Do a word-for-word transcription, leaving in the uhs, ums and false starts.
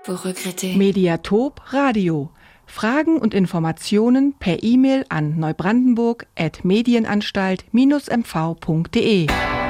Vous regrettez. Mediatop Radio. Fragen und Informationen per E-Mail an neubrandenburg at medienanstalt dash m v punkt de.